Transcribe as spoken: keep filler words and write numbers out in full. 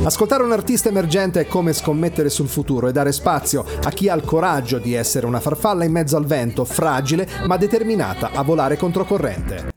Ascoltare un artista emergente è come scommettere sul futuro e dare spazio a chi ha il coraggio di essere una farfalla in mezzo al vento, fragile ma determinata a volare controcorrente.